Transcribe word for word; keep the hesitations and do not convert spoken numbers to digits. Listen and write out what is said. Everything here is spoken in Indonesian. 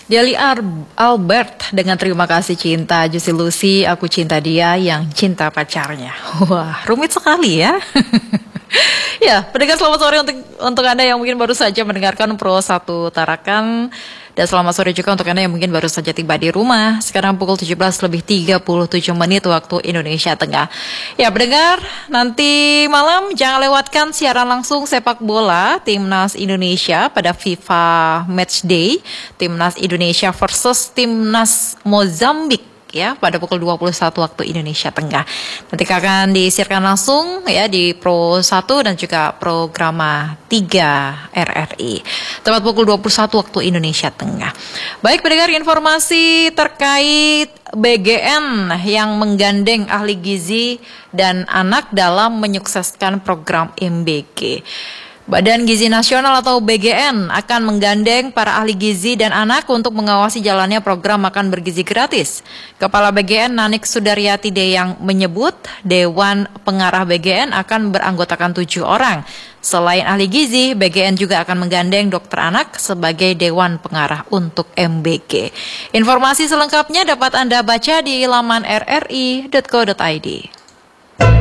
Deli Albert dengan terima kasih cinta, Juicy Lucy, aku cinta dia yang cinta pacarnya. Wah, rumit sekali ya. Ya, pendengar selamat sore untuk untuk Anda yang mungkin baru saja mendengarkan Pro satu Tarakan. Dan selamat sore juga untuk Anda yang mungkin baru saja tiba di rumah. Sekarang pukul tujuh belas lebih tiga puluh tujuh menit waktu Indonesia Tengah. Ya, pendengar, nanti malam jangan lewatkan siaran langsung sepak bola Timnas Indonesia pada FIFA Matchday. Timnas Indonesia versus Timnas Mozambik. Ya, pada pukul dua puluh satu waktu Indonesia Tengah. Nanti akan disiarkan langsung ya di Pro satu dan juga Programa tiga R R I. Tepat pukul dua puluh satu waktu Indonesia Tengah. Baik, pendengar, informasi terkait B G N yang menggandeng ahli gizi dan anak dalam menyukseskan program M B G. Badan Gizi Nasional atau B G N akan menggandeng para ahli gizi dan anak untuk mengawasi jalannya program makan bergizi gratis. Kepala B G N Nanik Sudaryati Deyang menyebut Dewan Pengarah B G N akan beranggotakan tujuh orang. Selain ahli gizi, B G N juga akan menggandeng dokter anak sebagai Dewan Pengarah untuk M B G. Informasi selengkapnya dapat Anda baca di laman r r i dot co dot i d.